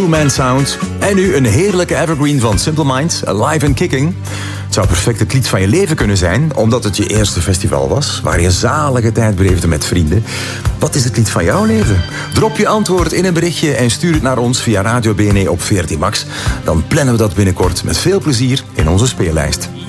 Two Man Sound. En nu een heerlijke evergreen van Simple Minds, Alive and Kicking. Het zou perfect het lied van je leven kunnen zijn, omdat het je eerste festival was, waar je zalige tijd beleefde met vrienden. Wat is het lied van jouw leven? Drop je antwoord in een berichtje en stuur het naar ons via Radio BNE op 14 Max. Dan plannen we dat binnenkort met veel plezier in onze speellijst.